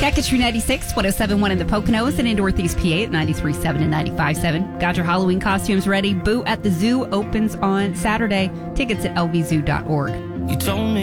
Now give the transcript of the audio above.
Catcatry 96, 107.1 in the Poconos and in Northeast PA at 93.7 and 95.7. Got your Halloween costumes ready? Boo at the Zoo opens on Saturday. Tickets at lvzoo.org. You told me